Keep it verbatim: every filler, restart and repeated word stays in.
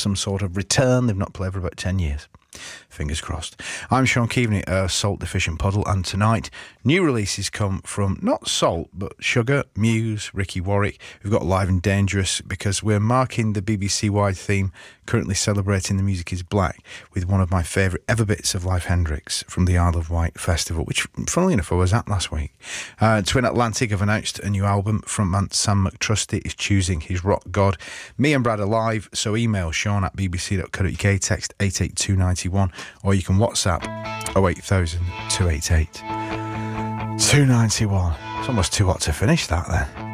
some sort of return. They've not played for about ten years. Fingers crossed. I'm Sean Keaveney, uh, Salt Deficient Puddle, and tonight new releases come from not Salt but Sugar, Muse, Ricky Warwick. We've got Live and Dangerous because we're marking the B B C-wide theme, currently celebrating The Music is Black, with one of my favourite ever bits of Live Hendrix from the Isle of Wight Festival, which, funnily enough, I was at last week. Uh, Twin Atlantic have announced a new album. Frontman Sam McTrusty is choosing his rock god. Me and Brad are live, so email Sean at b b c dot co dot u k, text eight eight two nine one, or you can WhatsApp oh eight thousand two eight eight two nine one. It's almost too hot to finish that then.